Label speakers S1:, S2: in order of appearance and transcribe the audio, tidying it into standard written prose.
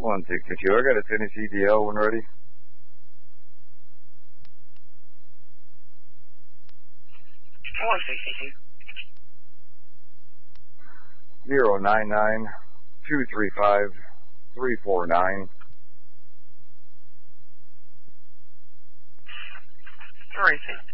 S1: 162. I got a Tennessee DL when ready.
S2: 162.
S1: 099-235-349.
S2: 350.